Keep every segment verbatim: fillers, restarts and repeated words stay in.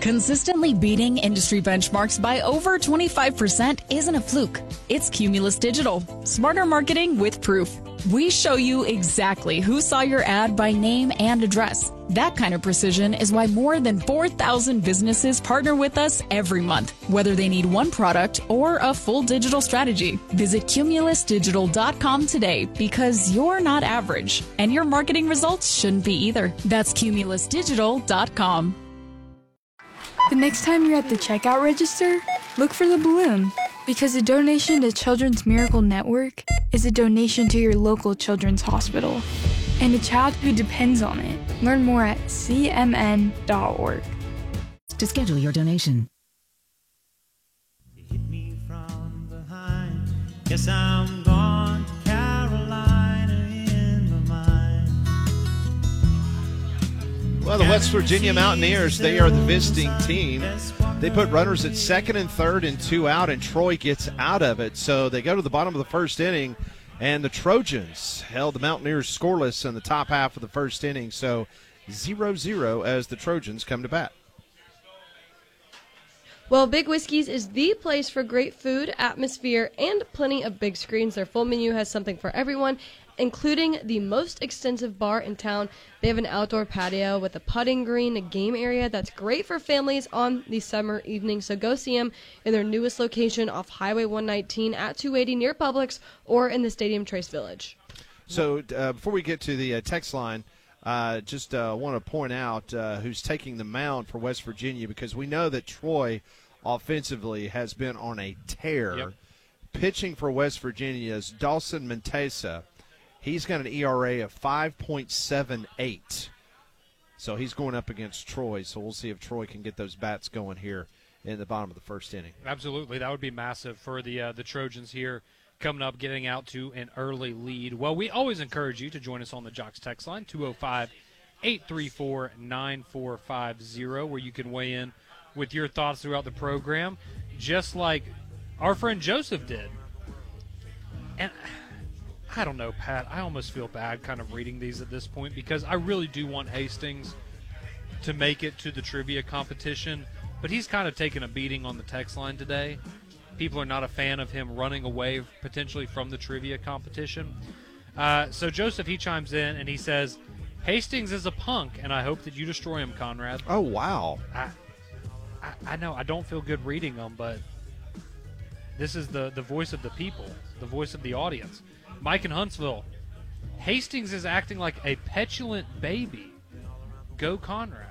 Consistently beating industry benchmarks by over twenty-five percent isn't a fluke. It's Cumulus Digital. Smarter marketing with proof. We show you exactly who saw your ad by name and address. That kind of precision is why more than four thousand businesses partner with us every month, whether they need one product or a full digital strategy. Visit cumulus digital dot com today because you're not average, and your marketing results shouldn't be either. That's cumulus digital dot com. The next time you're at the checkout register, look for the balloon, because a donation to Children's Miracle Network is a donation to your local children's hospital and a child who depends on it. Learn more at c m n dot org. To schedule your donation. Hit me from behind. Guess I'm gone to Carolina in my mind. Well, the West Virginia Mountaineers, they are the visiting team. They put runners at second and third and two out, and Troy gets out of it. So they go to the bottom of the first inning, and the Trojans held the Mountaineers scoreless in the top half of the first inning. So zero zero as the Trojans come to bat. Well, Big Whiskey's is the place for great food, atmosphere, and plenty of big screens. Their full menu has something for everyone, including the most extensive bar in town. They have an outdoor patio with a putting green, a game area that's great for families on the summer evening. So go see them in their newest location off Highway one nineteen at two eighty near Publix, or in the Stadium Trace Village. So uh, before we get to the uh, text line, uh, just uh, want to point out uh, who's taking the mound for West Virginia, because we know that Troy offensively has been on a tear. Yep. Pitching for West Virginia is Dawson Montesa. He's got an E R A of five point seven eight. So he's going up against Troy. So we'll see if Troy can get those bats going here in the bottom of the first inning. Absolutely. That would be massive for the uh, the Trojans here coming up, getting out to an early lead. Well, we always encourage you to join us on the Jocks text line, two oh five, eight three four, nine four five zero, where you can weigh in with your thoughts throughout the program, just like our friend Joseph did. And I don't know, Pat, I almost feel bad kind of reading these at this point, because I really do want Hastings to make it to the trivia competition, but he's kind of taken a beating on the text line today. People are not a fan of him running away potentially from the trivia competition. Uh, so Joseph, he chimes in and he says, Hastings is a punk, and I hope that you destroy him, Conrad. Oh, wow. I, I, I know, I don't feel good reading them, but this is the, the voice of the people, the voice of the audience. Mike in Huntsville, Hastings is acting like a petulant baby. Go Conrad.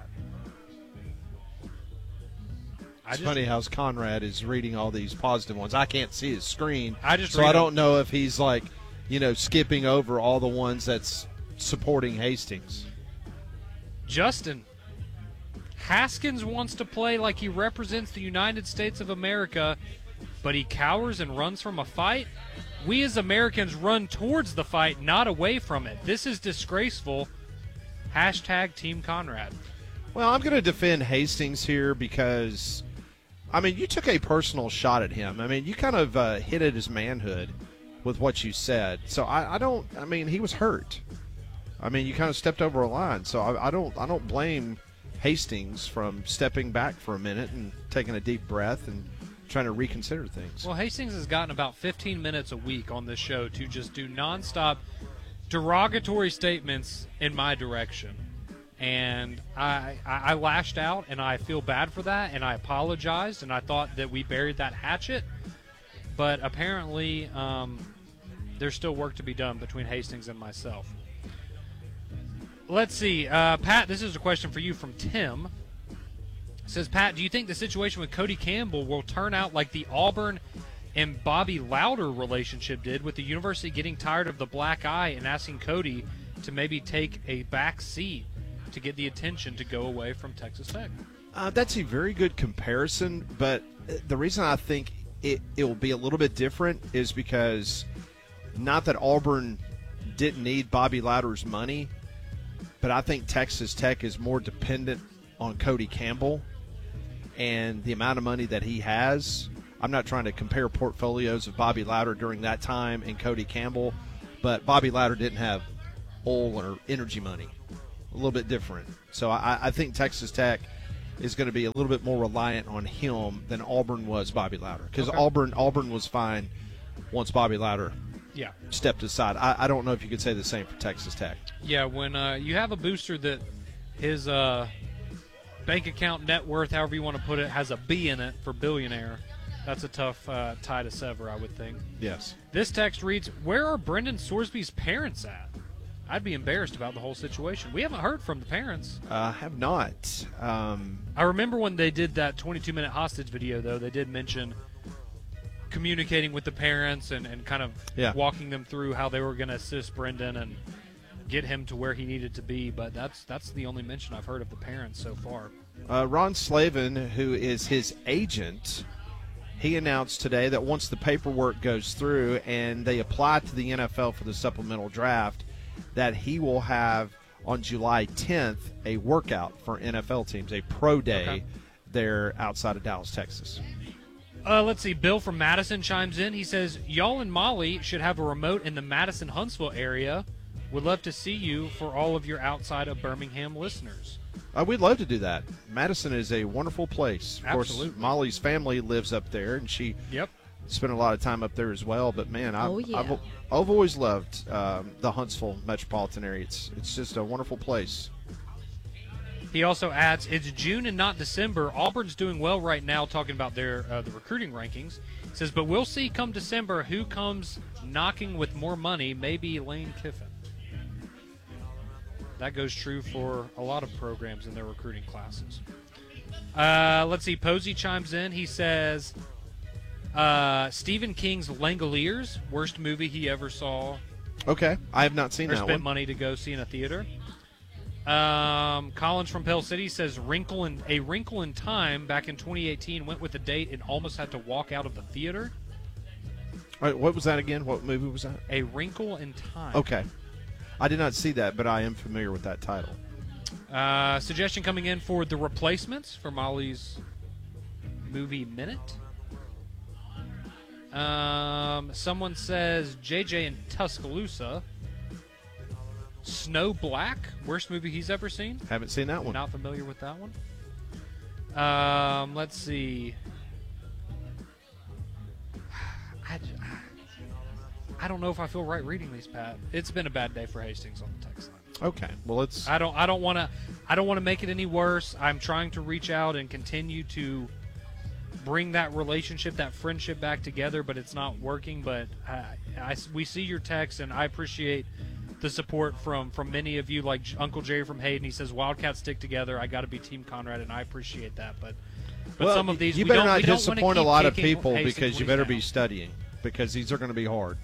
I It's just, funny how Conrad is reading all these positive ones. I can't see his screen, I just so read I don't them. know if he's like, you know, skipping over all the ones that's supporting Hastings. Justin, Haskins wants to play like he represents the United States of America, but he cowers and runs from a fight. We as Americans run towards the fight, not away from it. This is disgraceful. Hashtag Team Conrad. Well, I'm going to defend Hastings here because, I mean, you took a personal shot at him. I mean, you kind of uh, hit at his manhood with what you said. So I, I don't, I mean, he was hurt. I mean, you kind of stepped over a line. So I, I don't, I don't blame Hastings from stepping back for a minute and taking a deep breath and trying to reconsider things. Well, Hastings has gotten about fifteen minutes a week on this show to just do nonstop derogatory statements in my direction. And I, I, I lashed out, and I feel bad for that, and I apologized, and I thought that we buried that hatchet. But apparently um, there's still work to be done between Hastings and myself. Let's see. Uh, Pat, this is a question for you from Tim. It says, Pat, do you think the situation with Cody Campbell will turn out like the Auburn and Bobby Louder relationship did, with the university getting tired of the black eye and asking Cody to maybe take a back seat to get the attention to go away from Texas Tech? Uh, that's a very good comparison, but the reason I think it, it will be a little bit different is because not that Auburn didn't need Bobby Louder's money, but I think Texas Tech is more dependent on Cody Campbell and the amount of money that he has. I'm not trying to compare portfolios of Bobby Louder during that time and Cody Campbell, but Bobby Louder didn't have oil or energy money. A little bit different. So I, I think Texas Tech is going to be a little bit more reliant on him than Auburn was Bobby Louder, because Okay. Auburn Auburn was fine once Bobby Louder Yeah. stepped aside. I, I don't know if you could say the same for Texas Tech. Yeah, when uh, you have a booster that his uh, bank account net worth, however you want to put it, has a B in it for billionaire, that's a tough uh, tie to sever, I would think. Yes. This text reads, where are Brendan Sorsby's parents at? I'd be embarrassed about the whole situation. We haven't heard from the parents. I uh, have not. Um, I remember when they did that twenty-two minute hostage video, though, they did mention communicating with the parents and, and kind of Yeah. walking them through how they were going to assist Brendan and get him to where he needed to be. But that's that's the only mention I've heard of the parents so far. uh, Ron Slavin, who is his agent, he announced today that once the paperwork goes through and they apply to the N F L for the supplemental draft, that he will have on July tenth a workout for N F L teams, a pro day Okay. there outside of Dallas, Texas. Uh, let's see. Bill from Madison chimes in. He says, y'all and Molly should have a remote in the Madison-Huntsville area. Would love to see you for all of your outside of Birmingham listeners. Uh, we'd love to do that. Madison is a wonderful place. Of Absolutely. course, Molly's family lives up there, and she Yep. spent a lot of time up there as well. But, man, I've, Oh, yeah. I've, I've always loved um, the Huntsville metropolitan area. It's, it's just a wonderful place. He also adds, it's June and not December. Auburn's doing well right now, talking about their uh, the recruiting rankings. He says, but we'll see come December who comes knocking with more money, maybe Lane Kiffin. That goes true for a lot of programs in their recruiting classes. Uh, let's see, Posey chimes in. He says, uh, Stephen King's Langoliers, worst movie he ever saw Okay. I have not seen or that spent one. money to go see in a theater. Um, Collins from Pell City says Wrinkle in a Wrinkle in Time back in twenty eighteen went with a date and almost had to walk out of the theater. All right, what was that again? What movie was that? A Wrinkle in Time. Okay. I did not see that, but I am familiar with that title. Uh, suggestion coming in for The Replacements for Molly's movie minute. Um, someone says J J in Tuscaloosa. Snow Black, worst movie he's ever seen. Haven't seen that one. Not familiar with that one. Um, let's see. I, I don't know if I feel right reading these, Pat. It's been a bad day for Hastings on the text line. Okay. Well, it's I don't. I don't want to. I don't want to make it any worse. I'm trying to reach out and continue to bring that relationship, that friendship back together, but it's not working. But I, I, we see your text, and I appreciate the support from from many of you, like Uncle Jerry from Hayden. He says Wildcats stick together. I got to be Team Conrad, and I appreciate that. But but well, some of these you we better don't, not we don't wanna disappoint a keep lot of kicking people Hastings because you when better he's be down. studying because these are going to be hard.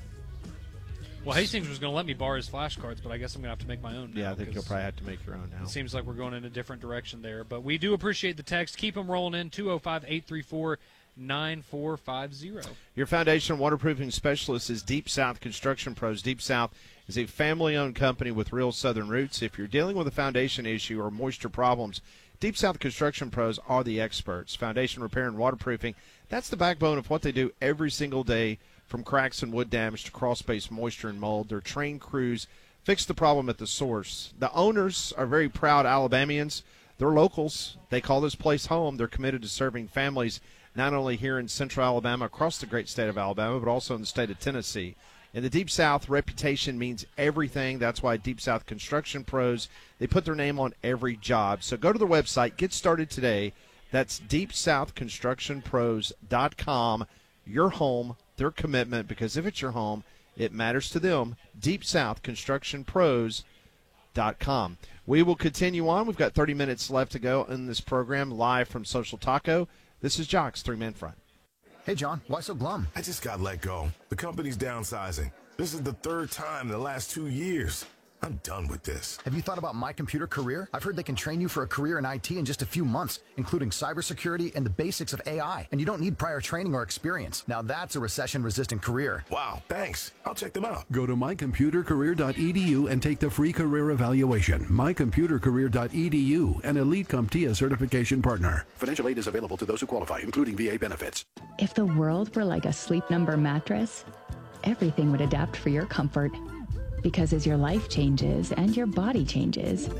Well, Hastings was going to let me borrow his flashcards, but I guess I'm going to have to make my own. Yeah, now I think you'll 'cause probably have to make your own now. It seems like we're going in a different direction there. But we do appreciate the text. Keep them rolling in, two oh five, eight three four, nine four five zero. Your foundation waterproofing specialist is Deep South Construction Pros. Deep South is a family-owned company with real southern roots. If you're dealing with a foundation issue or moisture problems, Deep South Construction Pros are the experts. Foundation repair and waterproofing, that's the backbone of what they do every single day, from cracks and wood damage to crawl-space moisture and mold. Their trained crews fix the problem at the source. The owners are very proud Alabamians. They're locals. They call this place home. They're committed to serving families not only here in central Alabama, across the great state of Alabama, but also in the state of Tennessee. In the Deep South, reputation means everything. That's why Deep South Construction Pros, they put their name on every job. So go to their website. Get started today. That's deep south construction pros dot com. Your home, their commitment, because if it's your home, it matters to them. deep south construction pros dot com. We will continue on. We've got thirty minutes left to go in this program, live from Social Taco. This is Jock's Three-Man Front. Hey, John, why so glum? I just got let go. The company's downsizing. This is the third time in the last two years. I'm done with this. Have you thought about My Computer Career? I've heard they can train you for a career in I T in just a few months, including cybersecurity and the basics of A I. And you don't need prior training or experience. Now that's a recession-resistant career. Wow, thanks. I'll check them out. Go to my computer career dot e d u and take the free career evaluation. my computer career dot e d u, an Elite CompTIA certification partner. Financial aid is available to those who qualify, including V A benefits. If the world were like a Sleep Number mattress, everything would adapt for your comfort. Because as your life changes and your body changes,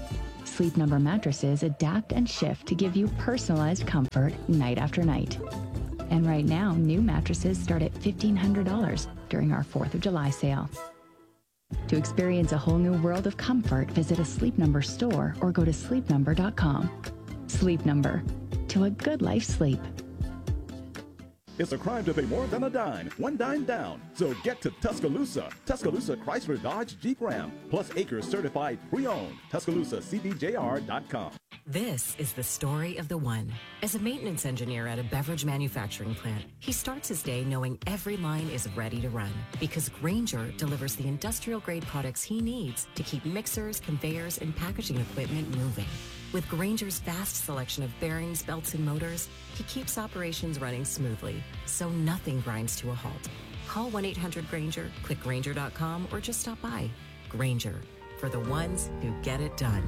Sleep Number mattresses adapt and shift to give you personalized comfort night after night. And right now, new mattresses start at fifteen hundred dollars during our fourth of July sale. To experience a whole new world of comfort, visit a Sleep Number store or go to sleep number dot com. Sleep Number. To a good life sleep. It's a crime to pay more than a dime, one dime down. So get to Tuscaloosa. Tuscaloosa Chrysler Dodge Jeep Ram, plus acres certified pre-owned. Tuscaloosa C D J R dot com. This is the story of the one. As a maintenance engineer at a beverage manufacturing plant, he starts his day knowing every line is ready to run because Grainger delivers the industrial-grade products he needs to keep mixers, conveyors, and packaging equipment moving. With Grainger's vast selection of bearings, belts, and motors, he keeps operations running smoothly, so nothing grinds to a halt. Call one eight hundred Grainger, click Grainger dot com, or just stop by. Grainger, for the ones who get it done.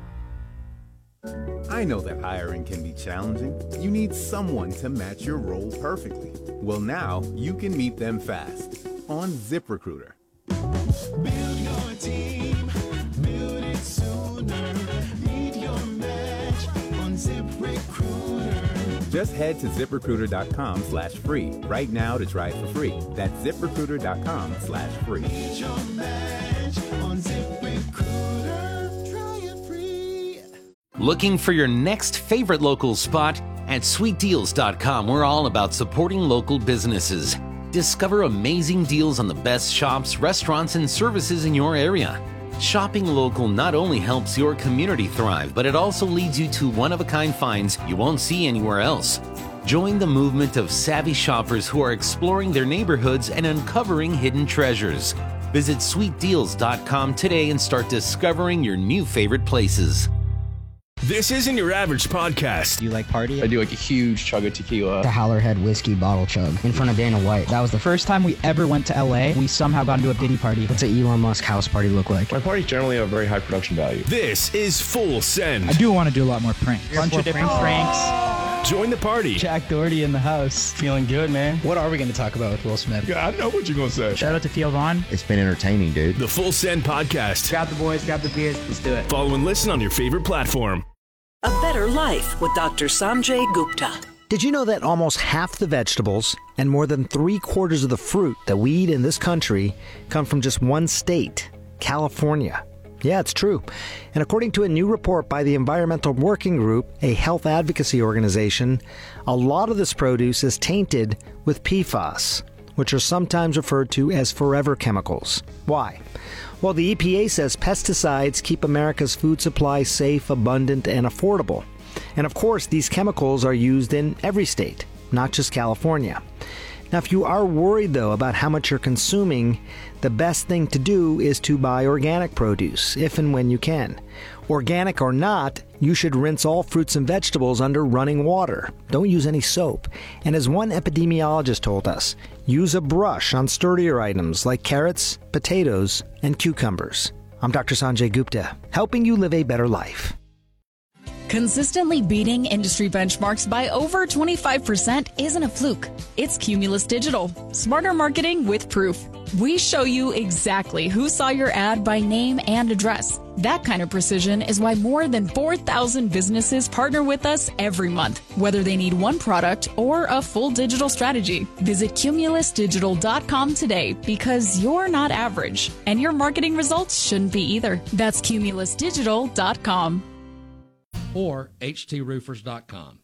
I know that hiring can be challenging. You need someone to match your role perfectly. Well, now you can meet them fast on ZipRecruiter. Build your team, build it sooner. Meet your match on ZipRecruiter. Just head to ZipRecruiter dot com slash free right now to try it for free. That's ZipRecruiter dot com slash free. Meet your match on ZipRecruiter. Try it free. Looking for your next favorite local spot? At sweet deals dot com, we're all about supporting local businesses. Discover amazing deals on the best shops, restaurants, and services in your area. Shopping local not only helps your community thrive, but it also leads you to one-of-a-kind finds you won't see anywhere else. Join the movement of savvy shoppers who are exploring their neighborhoods and uncovering hidden treasures. Visit sweet deals dot com today and start discovering your new favorite places. This isn't your average podcast. Do you like party? I do like a huge chug of tequila. The Howlerhead whiskey bottle chug in front of Dana White. That was the first time we ever went to L A. We somehow got into a Diddy party. What's an Elon Musk house party look like? My parties generally have very high production value. This is Full Send. I do want to do a lot more pranks. A bunch of different pranks. pranks. Join the party. Jack Doherty in the house. Feeling good, man. What are we going to talk about with Will Smith? Yeah, I know what you're going to say. Shout out to Theo Vaughn. It's been entertaining, dude. The Full Send podcast. Grab the boys, grab the beers. Let's do it. Follow and listen on your favorite platform. A Better Life with Doctor Sanjay Gupta. Did you know that almost half the vegetables and more than three quarters of the fruit that we eat in this country come from just one state, California? Yeah, it's true. And according to a new report by the Environmental Working Group, a health advocacy organization, a lot of this produce is tainted with P FAS, which are sometimes referred to as forever chemicals. Why? Well, the E P A says pesticides keep America's food supply safe, abundant, and affordable. And of course, these chemicals are used in every state, not just California. Now, if you are worried, though, about how much you're consuming, the best thing to do is to buy organic produce, if and when you can. Organic or not, you should rinse all fruits and vegetables under running water. Don't use any soap. And as one epidemiologist told us, use a brush on sturdier items like carrots, potatoes, and cucumbers. I'm Doctor Sanjay Gupta, helping you live a better life. Consistently beating industry benchmarks by over twenty-five percent isn't a fluke. It's Cumulus Digital. Smarter marketing with proof. We show you exactly who saw your ad by name and address. That kind of precision is why more than four thousand businesses partner with us every month, whether they need one product or a full digital strategy. Visit cumulus digital dot com today because you're not average, and your marketing results shouldn't be either. That's cumulus digital dot com. Or H T roofers dot com.